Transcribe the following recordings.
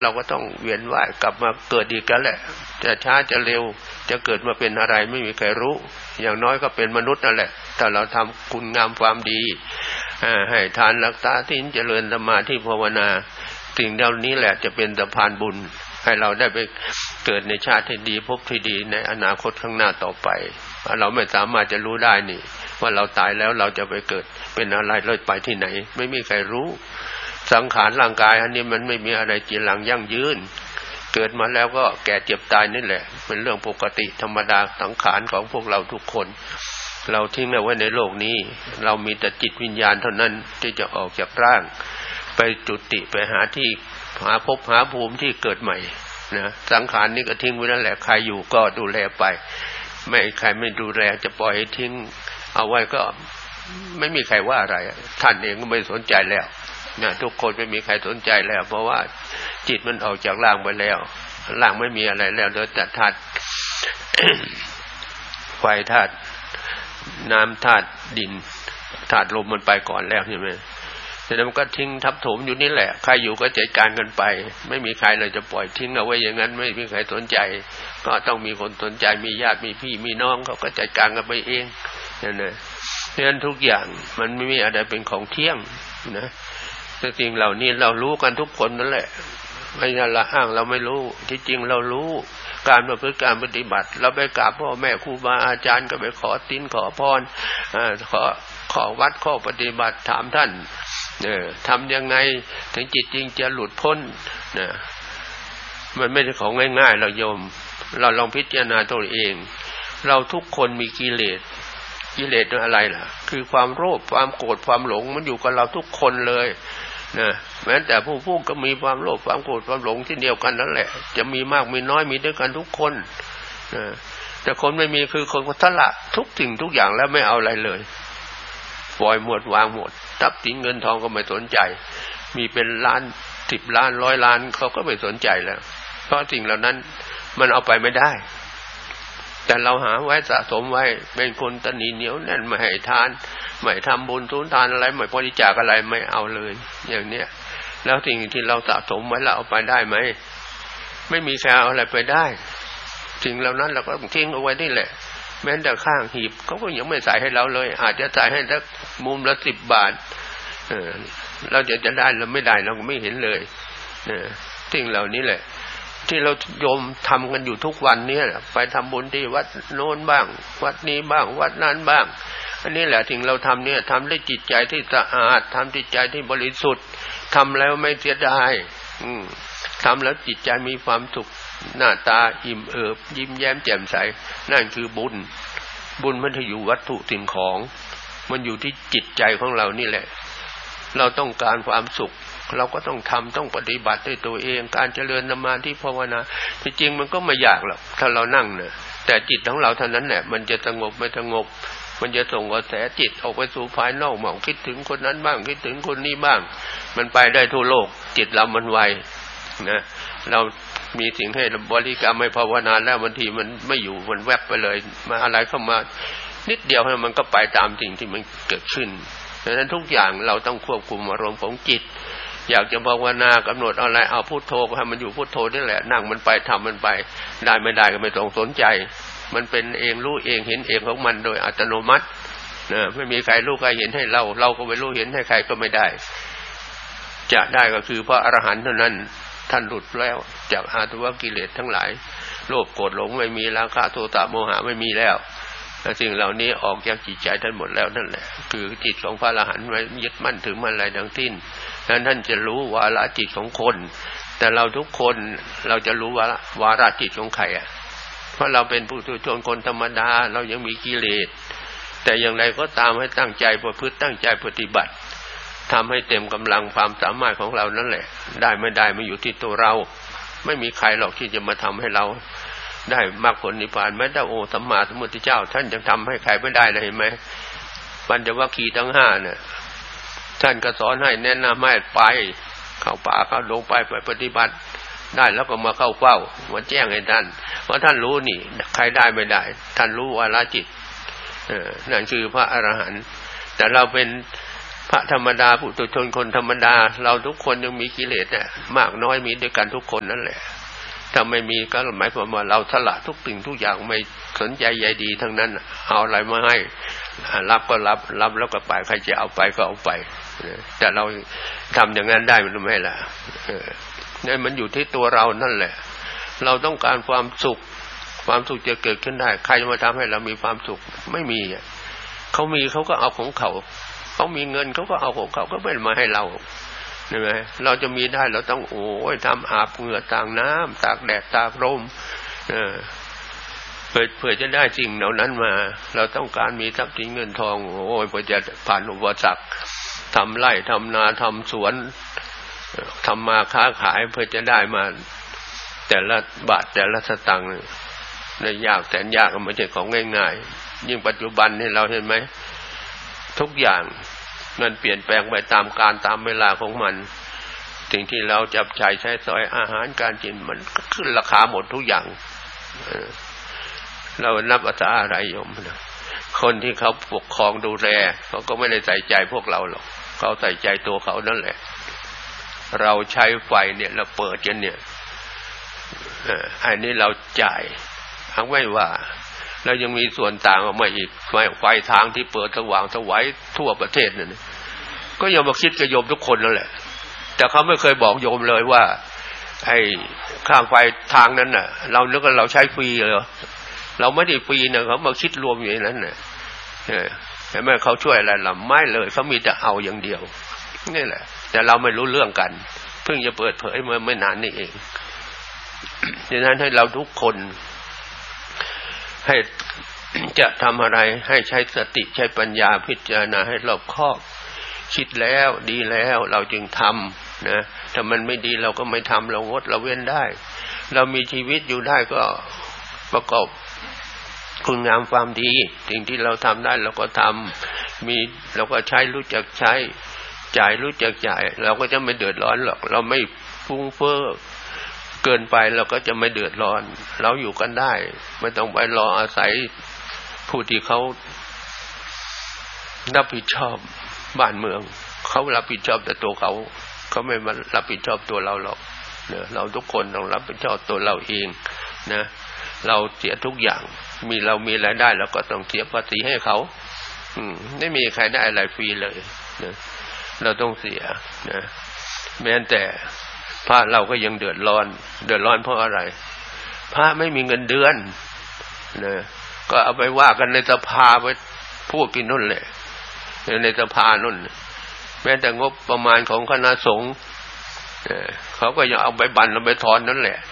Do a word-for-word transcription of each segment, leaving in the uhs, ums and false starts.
เราก็ต้องเวียนว่ายกลับมาเกิดอีกแล้วแหละจะช้าจะเร็วจะเกิดมาเป็นอะไรไม่มีใครรู้อย่างน้อยก็เป็นมนุษย์นั่นแหละถ้าเราทำคุณงามความดีให้ทานรักษาศีลเจริญสมาธิภาวนาสิ่งเหล่านี้แหละจะเป็นสะพานบุญให้เราได้ไปเกิดในชาติที่ดีภพที่ดีในอนาคตข้างหน้าต่อไปเราไม่สามารถจะรู้ได้นี่ว่าเราตายแล้วเราจะไปเกิดเป็นอะไรเลยไปที่ไหนไม่มีใครรู้สังขารร่างกายอันนี้มันไม่มีอะไรจีรังยั่งยืนเกิดมาแล้วก็แก่เจ็บตายนี่แหละเป็นเรื่องปกติธรรมดาสังขารของพวกเราทุกคนเราทิ้งเอาไว้ในโลกนี้เรามีแต่จิตวิญญาณเท่านั้นที่จะออกจากร่างไปจุติไปหาที่หาภพหาภูมิที่เกิดใหม่นะสังขารนี่ก็ทิ้งไว้นั่นแหละใครอยู่ก็ดูแลไปไม่ใครไม่ดูแลจะปล่อยให้ทิ้งเอาไว้ก็ไม่มีใครว่าอะไรท่านเองก็ไม่สนใจแล้วนะทุกคนไม่มีใครสนใจแล้วเพราะว่าจิตมันออกจากร่างไปแล้วร่างไม่มีอะไรแล้วเหลือแต่ธาตุ ไฟธาตุน้ำธาตุดินธาตุลมมันไปก่อนแล้วใช่ไหมแต่แล้วมันก็ทิ้งทับถมอยู่นี่แหละใครอยู่ก็จัดการกันไปไม่มีใครเลยจะปล่อยทิ้งเอาไว้อย่างนั้นไม่มีใครสนใจก็ต้องมีคนสนใจมีญาติมีพี่มีน้องเขาก็จัดการกันไปเองนั่นนะเพราะฉะนั้นทุกอย่างมันไม่มีอะไรเป็นของเที่ยงนะแต่สิ่งเหล่านี้เรารู้กันทุกคนนั่นแหละไม่ใช่ละอ้างเราไม่รู้ที่จริงเรารู้การประพฤติการปฏิบัติเราไปกราบพ่อแม่ครูบาอาจารย์ก็ไปขอศีลขอพรขอขอวัดข้อปฏิบัติถามท่านเออทำยังไงถึงจิตจริงจะหลุดพ้นนะมันไม่ใช่ของง่ายๆเราโยมเราลองพิจารณาตัวเองเราทุกคนมีกิเลสกิเลสอะไรล่ะคือความโลภความโกรธความหลงมันอยู่กับเราทุกคนเลยนะแม้แต่ผู้พูดก็มีความโลภความโกรธความหลงที่เดียวกันนั่นแหละจะมีมากมีน้อยมีด้วยกันทุกคนนะแต่คนไม่มีคือคนทละทุกสิ่งทุกอย่างแล้วไม่เอาอะไรเลยปล่อยหมดวางหมดทรัพย์สินเงินทองก็ไม่สนใจมีเป็นล้านสิบล้านร้อยล้านเขาก็ไม่สนใจแล้วเพราะสิ่งเหล่านั้นมันเอาไปไม่ได้แต่เราหาไว้สะสมไว้เป็นคนตนีเหนียวแน่นไม่ให้ทานไม่ทำบุญทุนทานอะไรไม่บริจาคอะไรไม่เอาเลยอย่างเนี้ยแล้วสิ่งที่เราสะสมไว้เราเอาไปได้ไหมไม่มีใครเอาอะไรไปได้สิ่งเหล่านั้นเราก็ต้องทิ้งเอาไว้นี่แหละแม้แต่ข้างหีบเขาก็ยังไม่ใส่ให้เราเลยอาจจะใส่ให้สักมุมละสิบบาทเออเราจะจะได้เราไม่ได้เราก็ไม่เห็นเลยเออสิ่งเหล่านี้แหละที่เราโยมทำกันอยู่ทุกวันนี้ไปทำบุญที่วัดโน้นบ้างวัดนี้บ้างวัดนั้นบ้างอันนี้แหละที่เราทำเนี่ยทำด้วยจิตใจที่สะอาดทำจิตใจที่บริสุทธิ์ทำแล้วไม่เสียดายอืมทำแล้วจิตใจมีความสุขหน้าตาอิ่มเอิบยิ้มแย้มแจ่มใสนั่นคือบุญบุญมันไม่อยู่วัตถุสิ่งของมันอยู่ที่จิตใจของเรานี่แหละเราต้องการความสุขเราก็ต้องทำต้องปฏิบัติด้วยตัวเองการเจริญสมาธิภาวนาที่จริงมันก็ไม่ยากหรอกถ้าเรานั่งเนี่ยแต่จิตของเราเท่านั้นแหละมันจะสงบไม่สงบมันจะส่งกระแสจิตออกไปสู่ภายนอกมองคิดถึงคนนั้นบ้างคิดถึงคนนี้บ้างมันไปได้ทั่วโลกจิตเรามันไวนะเรามีสิ่งให้บริกรรมไม่ภาวนาแล้วบางทีมันไม่อยู่มันแวบไปเลยมาอะไรเข้ามานิดเดียวมันก็ไปตามสิ่งที่มันเกิดขึ้นดังนั้นทุกอย่างเราต้องควบคุมอารมณ์ของจิตอยากจะภาวนากำหนดอะไรเอาพุทโธให้มันอยู่พุทโธนี่แหละนั่งมันไปทำมันไปได้ไม่ได้ก็ไม่ต้องสนใจมันเป็นเองรู้เองเห็นเองของมันโดยอัตโนมัตินะไม่มีใครรู้ใครเห็นให้เราเราก็ไม่รู้เห็นให้ใครก็ไม่ได้จะได้ก็คือพระอรหันต์เท่านั้นท่านหลุดแล้วจากอาสวะกิเลสทั้งหลายโลภโกรธหลงไม่มีราคะโทสะโมหะไม่มีแล้วสิ่งเหล่านี้ออกจากจิตใจท่านหมดแล้วนั่นแหละคือจิตของพระอรหันต์ไม่ยึดมั่นถือมั่นอะไรทั้งสิ้นนั้นท่านจะรู้วาระจิตของคนแต่เราทุกคนเราจะรู้ว่าวาระจิตของใครอ่ะเพราะเราเป็นผู้ทุชนคนธรรมดาเรายังมีกิเลสแต่อย่างไรก็ตามให้ตั้งใจประพฤติตั้งใจปฏิบัติทำให้เต็มกำลังความสามารถของเรานั่นแหละได้ไม่ได้ไม่อยู่ที่ตัวเราไม่มีใครหรอกที่จะมาทำให้เราได้มรรคผลนิพพานแม้แต่โอสัมมาสัมพุทธเจ้าท่านยังทำให้ใครไม่ได้เลยเห็นไหมปัญจวัคคีย์ทั้งห้าเนี่ยท่านก็สอนให้แนะนำให้ไปเข้าป่าเข้าลงไปไปปฏิบัติได้แล้วก็มาเข้าเฝ้ามาแจ้งให้ท่านเพราะท่านรู้นี่ใครได้ไม่ได้ท่านรู้วาระจิตเออนั่นคือพระอรหันต์แต่เราเป็นพระธรรมดาปุถุชนคนธรรมดาเราทุกคนยังมีกิเลสเนี่ยมากน้อยมีด้วยกันทุกคนนั่นแหละถ้าไม่มีก็หมายความว่าเราสละทุกสิ่งทุกอย่างไม่สนใจใยดีทั้งนั้นเอาอะไรมาให้รับก็รับรับแล้วก็ไปใครจะเอาไปก็เอาไปแต่เราทำอย่างนั้นได้มันไม่ล่ะนี่มันอยู่ที่ตัวเรานั่นแหละเราต้องการความสุขความสุขจะเกิดขึ้นได้ใครจะมาทำให้เรามีความสุขไม่มีเขามีเขาก็เอาของเขาเขามีเงินเขาก็เอาของเขาก็ไม่มาให้เราใช่ไหมเราจะมีได้เราต้องโอ้ยทำอาบเหงื่อต่างน้ำตากแดดตากลมเออเพื่อเพื่อจะได้สิ่งเหล่านั้นมาเราต้องการมีทรัพย์สินเงินทองโอ้ยเพื่อจะผ่านอุปสรรคทำไร่ทำนาทำสวนทำมาค้าขายเพื่อจะได้มาแต่ละบาทแต่ละสตางค์เนี่ยยากแสนยากไม่ใช่ของง่ายๆยิ่งปัจจุบันนี่เราเห็นไหมทุกอย่างมันเปลี่ยนแปลงไปตามกาลตามเวลาของมันสิ่งที่เราจับจ่ายใช้สอยอาหารการกินมันก็ขึ้นราคาหมดทุกอย่างเรานับภาษาอะไรโยมนะคนที่เขาปกครองดูแลเขาก็ไม่ได้ใส่ใจพวกเราหรอกเขาใส่ใจตัวเขานั่นแหละเราใช้ไฟเนี่ยเราเปิดกันเนี่ยอันนี้เราจ่ายทั้งไม่ว่าแล้วยังมีส่วนต่างออกมาอีกไฟไฟทางที่เปิดสว่างสวัยทั่วประเทศนั่นก็ยังมาคิดกับโยมทุกคนนั่นแหละแต่เขาไม่เคยบอกโยมเลยว่าไอ้ข้างไฟทางนั้นน่ะเรานึกว่าเราใช้ฟรีเหรอเราไม่ได้ฟรีนะเขามาคิดรวมอยู่ในนั้นน่ะเห็นไหมเขาช่วยอะไรล่ะไม่เลยเขามีแต่เอาอย่างเดียวนี่แหละแต่เราไม่รู้เรื่องกันเพิ่งจะเปิดเผยเมื่อไม่นานนี้เองดังนั้นให้เราทุกคนให้จะทำอะไรให้ใช้สติใช้ปัญญาพิจารณาให้รอบคอบคิดแล้วดีแล้วเราจึงทำนะถ้ามันไม่ดีเราก็ไม่ทำเรางดเราเว้นได้เรามีชีวิตอยู่ได้ก็ประกอบคุณงามความดีสิ่งที่เราทำได้เราก็ทำมีเราก็ใช้รู้จักใช้จ่ายรู้จักจ่ายเราก็จะไม่เดือดร้อนหรอกเราไม่ฟุ้งเฟ้อเกินไปเราก็จะไม่เดือดร้อนเราอยู่กันได้ไม่ต้องไปรออาศัยผู้ที่เขารับผิดชอบบ้านเมืองเขารับผิดชอบแต่ตัวเขาเขาไม่มารับผิดชอบตัวเราหรอกเนี่ยเราทุกคนต้องรับผิดชอบตัวเราเองนะเราเสียทุกอย่างมีเรามีรายได้เราก็ต้องเสียภาษีให้เขาอืมไม่มีใครได้อะไรฟรีเลยนะเราต้องเสียนะแม้แต่พระเราก็ยังเดือดร้อนเดือดร้อนเพราะอะไรพระไม่มีเงินเดือนนะก็เอาไปว่ากันในสภาไปพูดกินนู่นแหละในสภานู่นแม้แต่งบประมาณของคณะสงฆ์เขาก็ยังเอาไปบั่นเอาไปถอนนั่นแหละ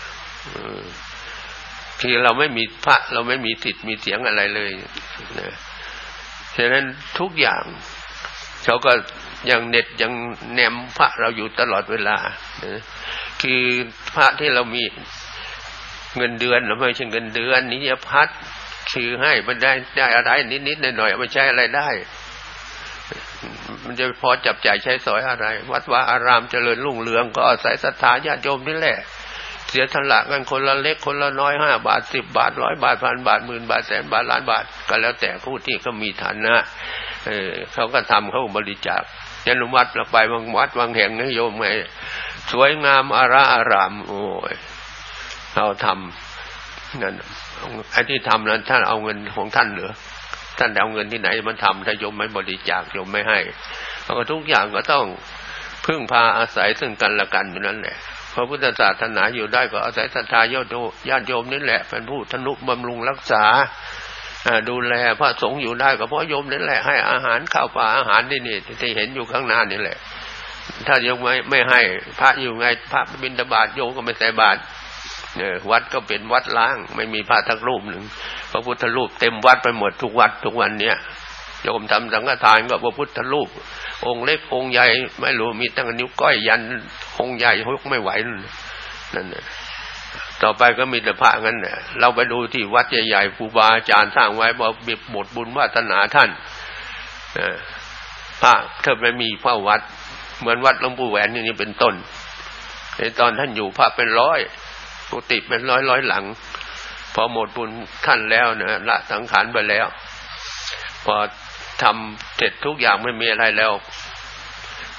ที่เราไม่มีพระเราไม่มีสิทธิ์มีเสียงอะไรเลยนะฉะนั้นทุกอย่างเขาก็ยังเน็ตยังแนมพระเราอยู่ตลอดเวลานะคือพระที่เรามีเงินเดือนหรือไม่ใช่เงินเดือนนิยพัฒน์ชื่อให้มันได้ได้อะไรนิดๆหน่อยๆไม่ใช่อะไรได้มันจะพอจับจ่ายใช้สอยอะไรวัดวาอารามเจริญรุ่งเรืองก็อาศัยศรัทธาญาติโยมนี่แหละเสียสละกันคนละเล็กคนละน้อยห้าบาทสิบบาทร้อยบาทพันบาทหมื่นบาทแสนบาทล้านบาทก็แล้วแต่ผู้ที่เขามีฐานะเออเขาก็ทำเขาบริจาคยันวัดเราไปบางวัดบางแห่งนะโยมไงสวยงามอาระอารามโอ้ยเราทำนั่นไอ้ที่ทำนั้นท่านเอาเงินของท่านเหรอท่านเอาเงินที่ไหนมันทำถ้าโยมไม่บริจาคโยมไม่ให้แล้วก็ทุกอย่างก็ต้องพึ่งพาอาศัยซึ่งกันและกันอยู่นั่นแหละพระพุทธศาสนาอยู่ได้ก็อาศัยศรัทธาญาติโยมญาติโยมนี่แหละเป็นผู้ทนุบำรุงรักษาดูแลพระสงฆ์อยู่ได้ก็เพราะโยมนี่แหละให้อาหารข้าวปลาอาหารนี่นี่ที่เห็นอยู่ข้างหน้านี่แหละถ้าโยมไม่ไม่ให้พระอยู่ไงพระบิณฑบาตโยมก็ไม่ใส่บาตรวัดก็เป็นวัดล้างไม่มีพระทักรูปหนึ่งพระพุทธรูปเต็มวัดไปหมดทุกวัดทุกวันเนี้ยโยมทำสังฆทานก็พระพุทธรูปองค์เล็กองค์ใหญ่ไม่รู้มีตั้งนิ้วก้อยยันองค์ใหญ่ยกไม่ไหวนั่นน่ะต่อไปก็มีแต่พระงั้นน่ะเราไปดูที่วัดใหญ่ๆครูบาอาจารย์สร้างไว้บอกบิบหมดบุญวาสนาท่านพระเธอไม่มีพระวัดเหมือนวัดหลวงปู่แหวนนี่เป็นต้นในตอนท่านอยู่พระเป็นร้อยกุฏิเป็นร้อยร้อยหลังพอหมดบุญท่านแล้วนะละสังขารไปแล้วพอทำเสร็จทุกอย่างไม่มีอะไรแล้ว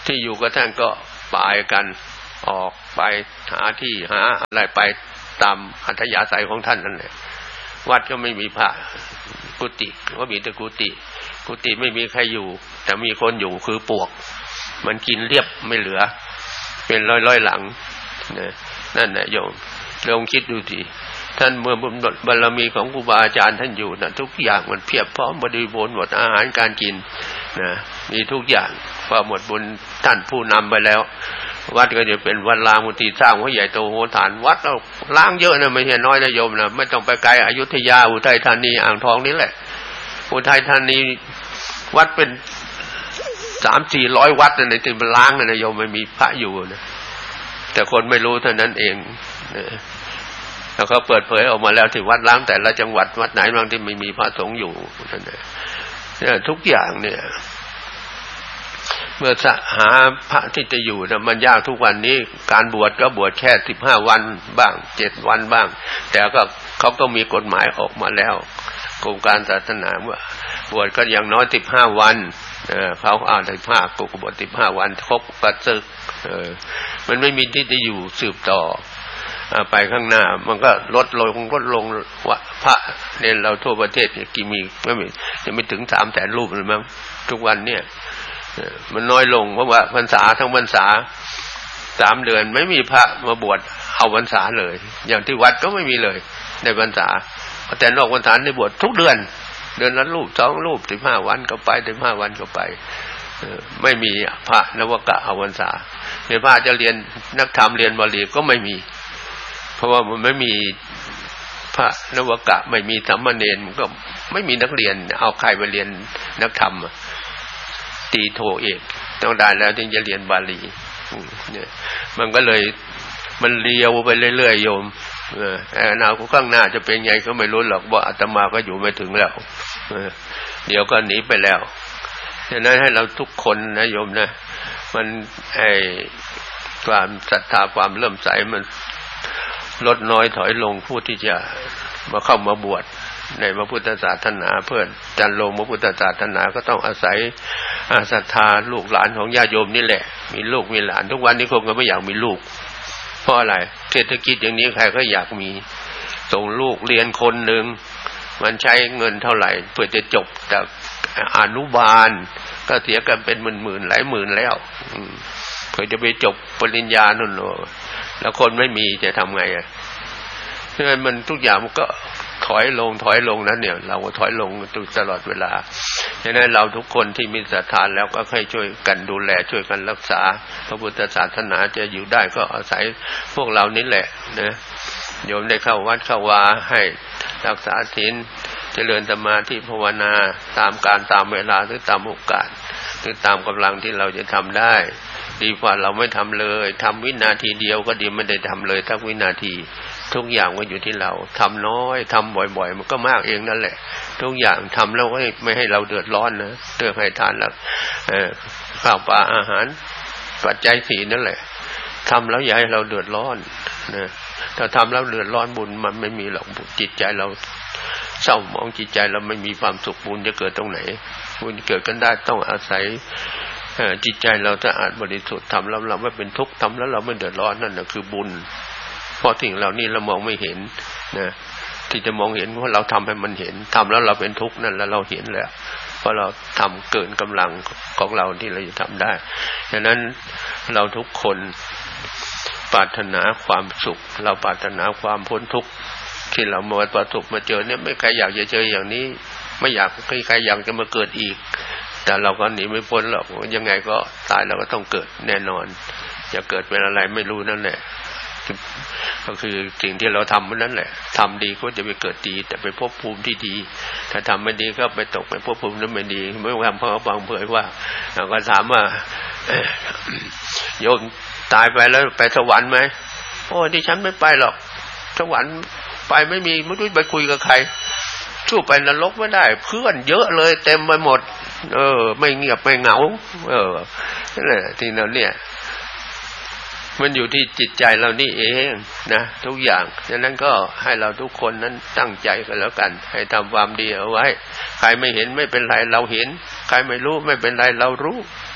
ที่อยู่ก็ท่านก็ไปกันออกไปหาที่หาอะไรไปตามอัธยาศัยของท่านนั่นแหละวัดก็ไม่มีพระกุฏิก็มีแต่กุฏิกุฏิไม่มีใครอยู่แต่มีคนอยู่คือปวกมันกินเรียบไม่เหลือเป็นร้อยๆหลังนั่นแหละโยมลองคิดดูดิท่านเมื่อบารมีของครูบาอาจารย์ท่านอยู่นะทุกอย่างมันเพียบพร้อมบริบูรณ์หมดอาหารการกินนะมีทุกอย่างพอหมดบุญท่านผู้นำไปแล้ววัดก็จะเป็นวัดล้างมุทีสร้างว่าใหญ่โตโหฬารวัดเราล้างเยอะนะไม่ใช่น้อยนะโยมนะไม่ต้องไปไกลอยุธยาอุทัยธานีอ่างทองนี่แหละอุทัยธานีวัดเป็นสามสี่ร้อยวัดในที่มันล้างนะโยมไม่มีพระอยู่นะแต่คนไม่รู้เท่านั้นเองแล้วก็เปิดเผยออกมาแล้วที่วัดล้างแต่ละจังหวัดวัดไหนบางที่ไม่มีพระสงฆ์อยู่นั่นแหละเนี่ยทุกอย่างเนี่ยเมื่อหาพระที่จะอยู่นะมันยากทุกวันนี้การบวชก็บวชแค่สิบห้าวันบ้างเจ็ดวันบ้างแต่ก็เขาก็มีกฎหมายออกมาแล้วกรมการศาสนาว่าบวชก็อย่างน้อยสิบห้าวันเออเขาอ่านสิบห้าก็บวชสิบห้าวันครบก็ศึกเออมันไม่มีที่จะอยู่สืบต่อไปข้างหน้ามันก็ลดลงลดลงว่าพระเนรเราทั่วประเทศกี่มีไม่มีจะไม่ถึงสามแสนรูปเลยมั้งทุกวันเนี่ยมันน้อยลงเพราะว่าพรรษาทั้งพรรษาสามเดือนไม่มีพระมาบวชเอาพรรษาเลยอย่างที่วัดก็ไม่มีเลยในพรรษาแต่นอกพรรษาในบวชทุกเดือนเดือนละรูปสองรูปสิบห้าวันก็ไปสิบห้าวันก็ไปไม่มีพระนวกะเอาพรรษาในพระจะเรียนนักธรรมเรียนบาลีก็ไม่มีเพราะว่ามันไม่มีพระนวกะไม่มีสามเณรมันก็ไม่มีนักเรียนเอาใครไปเรียนนักธรรมตีโทเอกต้องได้แล้วถึงจะเรียนบาลีเนี่ยมันก็เลยมันเลี้ยวไปเรื่อยๆโยมเอออนาคตข้างหน้าจะเป็นไงก็ไม่รู้หรอกว่าอาตมาก็อยู่ไม่ถึงแล้วเออเดี๋ยวก็หนีไปแล้วฉะนั้นให้เราทุกคนนะโยมนะมันไอ้ความศรัทธาความเลื่อมใสมันลดน้อยถอยลงผู้ที่จะมาเข้ามาบวชในพระพุทธศาสนาเพื่อจันลงพระพุทธศาสนาก็ต้องอาศัยศรัทธาลูกหลานของญาติโยมนี่แหละมีลูกมีหลานทุกวันนี้คงก็ไม่อยากมีลูกเพราะอะไรเศรษฐกิจอย่างนี้ใครก็อยากมีส่งลูกเรียนคนหนึ่งมันใช้เงินเท่าไหร่เพื่อจะจบจากอนุบาลก็เสียกันเป็นหมื่นๆหลายหมื่นแล้วเพื่อจะไปจบปริญญาโน่นแล้วคนไม่มีจะทำไงอ่ะเพราะฉะนั้นมันทุกอย่างมันก็ถอยลงถอยลงนั้นเนี่ยเราก็ถอยลงตลอดเวลาฉะนั้นเราทุกคนที่มีศรัทธาแล้วก็ให้ช่วยกันดูแลช่วยกันรักษาพระพุทธศาสนาจะอยู่ได้ก็อาศัยพวกเรานี่แหละนะโยมได้เข้าวัดเข้าวาให้รักษาศีลเจริญสมาธิภาวนาตามการตามเวลาหรือตามโอกาสหรือตามกำลังที่เราจะทำได้ดีกว่าเราไม่ทำเลยทำวินาทีเดียวก็ดีไม่ได้ทำเลยทั้งวินาทีทุกอย่างก็อยู่ที่เราทำน้อยทำบ่อยๆมันก็มากเองนั่นแหละทุกอย่างทำแล้วก็ไม่ให้เราเดือดร้อนนะเลือกให้ทานแล้วเออข้าวปลาอาหารปัจจัยสี่นั่นแหละทำแล้วอย่าให้เราเดือดร้อนนะถ้าทำแล้วเดือดร้อนบุญมันไม่มีหรอกจิตใจเราเศร้าหมองจิตใจเราไม่มีความสุขบุญจะเกิดตรงไหนบุญเกิดกันได้ต้องอาศัยจิตใจเราสะอาดบริสุทธิ์ทำแล้วเราไม่เป็นทุกข์ทำแล้วเราไม่เดือดร้อนนั่นน่ะคือบุญเพราะสิ่งเหล่านี้เรามองไม่เห็นนะที่จะมองเห็นเพราะเราทำให้มันเห็นทำแล้วเราเป็นทุกข์นั่นแล้วเราเห็นแล้วเพราะเราทำเกินกำลังของเราที่เราจะทำได้ฉะนั้นเราทุกคนปรารถนาความสุขเราปรารถนาความพ้นทุกข์ที่เรามาประสบมาเจอเนี่ยไม่ใครอยากจะเจออย่างนี้ไม่อยากใครอยากจะมาเกิดอีกแต่เราก็หนีไม่พ้นหรอกยังไงก็ตายเราก็ต้องเกิดแน่นอนจะเกิดเป็นอะไรไม่รู้นั่นแหละก็คือสิ่งที่เราทำนั่นแหละทำดีก็จะไปเกิดดีแต่ไปภพภูมิที่ดีถ้าทำไม่ดีก็ไปตกไปภพภูมินั้นไม่ดีไม่ว่าพ่อฟังเผยว่าเราก็ถามว่าโยมตายไปแล้วไปสวรรค์ไหมโอ้ดิฉันไม่ไปหรอกสวรรค์ไปไม่มีไม่รู้ไปคุยกับใครสู้ไปนรกไม่ได้เพื่อนเยอะเลยเต็มไปหมดเออไม่เงียบไม่เหงาเออนั่นแหละที่นั่นเนี่ยมันอยู่ที่จิตใจเรานี่เองนะทุกอย่างฉะนั้นก็ให้เราทุกคนนั้นตั้งใจกันแล้วกันให้ทำความดีเอาไว้ใครไม่เห็นไม่เป็นไรเราเห็นใครไม่รู้ไม่เป็นไรเรารู้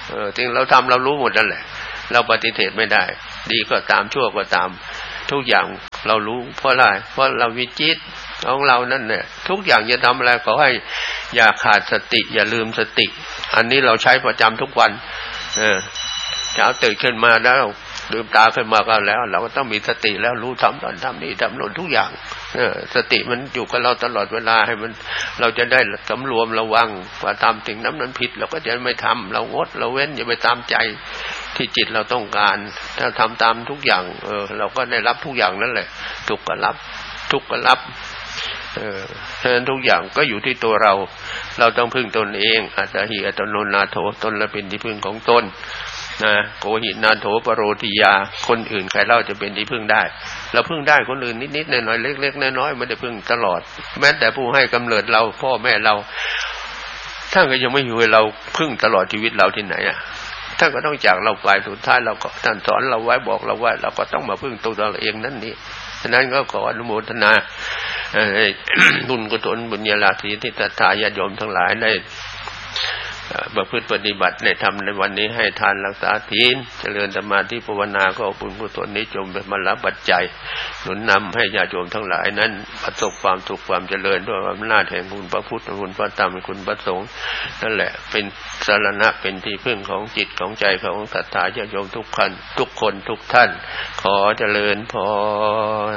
เออถึงเราทำเรารู้หมดนั่นแหละเราปฏิเสธไม่ได้ดีก็ตามชั่วก็ตามทุกอย่างเรารู้เพราะอะไรเพราะเรามีจิตของเรานั่นแหละทุกอย่างจะทำอะไรขอให้อย่าขาดสติอย่าลืมสติอันนี้เราใช้ประจำทุกวันเออเช้าตื่นขึ้นมาแล้วลืมตาขึ้นมาก็แล้วเราก็ต้องมีสติแล้วรู้ทำตอนทำนี่ทำโน่นทุกอย่างเออสติมันอยู่กับเราตลอดเวลาให้มันเราจะได้สำรวมระวังว่าทำสิ่งนั้นนั้นผิดเราก็จะไม่ทำเรางดเราเว้นอย่าไปตามใจที่จิตเราต้องการถ้าทำตามทุกอย่างเออเราก็ได้รับทุกอย่างนั่นแหละทุกข์ก็รับทุกข์ก็รับเออฉะนั้นทุกอย่างก็อยู่ที่ตัวเราเราต้องพึ่งตนเองอัตตหิอัตโนนาโถตนละเป็นที่พึ่งของตนนะโกหินาโถปโรติยาคนอื่นใครเล่าจะเป็นที่พึ่งได้เราพึ่งได้คนอื่นนิดๆหน่อยๆเล็กๆน้อยๆไม่ได้พึ่งตลอดแม้แต่ผู้ให้กำเนิดเราพ่อแม่เราท่านก็ยังไม่อยู่ให้เราพึ่งตลอดชีวิตเราที่ไหนอ่ะท่านก็ต้องจากเราไปสุดท้ายเราก็ท่านสอนเราไว้บอกเราไว้เราก็ต้องมาพึ่งตัวเราเองนั่นนี่ฉะนั้นก็ขออนุโมทนาบุญกุศลบุญญาลาภที่ศรัทธาญาติโยมทั้งหลายได้ประพฤติปฏิบัติในธรรมในวันนี้ให้ทานรักษาศีลเจริญสมาธิภาวนาก็บุญกุศลนี้จงเป็นมรรคปัจจัยหนุนนำให้ญาติโยมทั้งหลายนั้นประสบความสุขความเจริญด้วยอำนาจแห่งคุณพระพุทธคุณพระธรรมคุณพระสงฆ์นั่นแหละเป็นสรณะเป็นที่พึ่งของจิตของใจของศรัทธาญาติโยมทุกคนทุกคนทุกท่านขอเจริญพร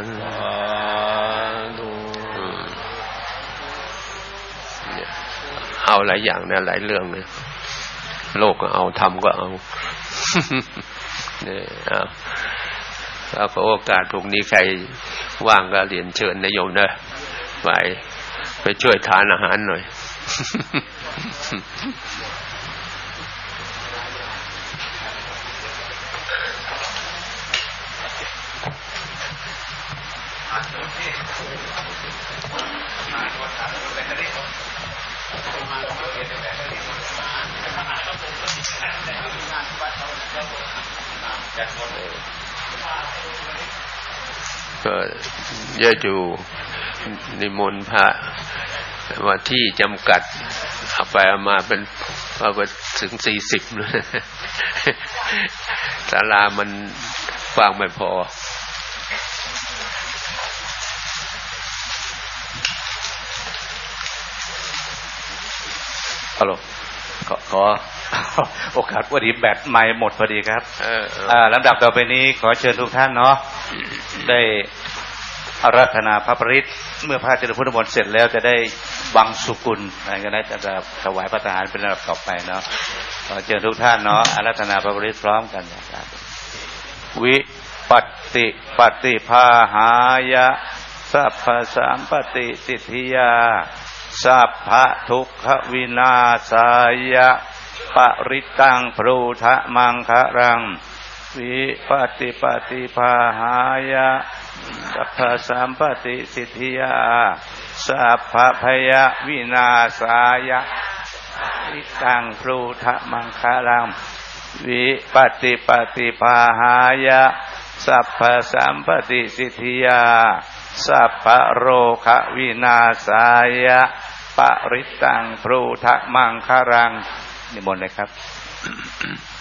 เอาหลายอย่างนะหลายเรื่องเลยโลกก็เอาธรรมก็เอาเนี่ยเอาถ้าขอโอกาสพวกนี้ใครว่างก็เรียนเชิญนายโยมนะไปไปช่วยทานอาหารหน่อยก็เยอะอยู่นิมนต์พระว่าที่จำกัดเอาไปเอามาเป็นว่าไปถึงสี่สิบเลยศาลามันกว้างไม่พอฮัลโหลขอขอโอกาสพอดีแบตไมค์หมดพอดีครับอ่าลำดับต่อไปนี้ขอเชิญทุกท่านเนาะได้อาราธนาพระปริตรเมื่อพระเจริญพุทธมนต์เสร็จแล้วจะได้บังสุกุลอะไรก็ได้จะถวายพระทหารเป็นลำดับต่อไปเนาะขอเชิญทุกท่านเนาะอาราธนาพระปริตรพร้อมกันนะครับวิปัสติปฏิภาหายะสัพพสัมปติสิทธิยาสัพพะทุกขวินาศายะปริตังพรูทะมังคะรังวิปัสติปฏิภาหายะสัพพสัมปติสิทธิยาสัพพะพยวินาศายะปริตังพรูทะมังคะรังวิปัสติปฏิภาหายะสัพพสัมปติสิทธิยาสัพพะโรคะวินาศายะปริตังพรูทะมังคะรังนิมนต์เลยครับ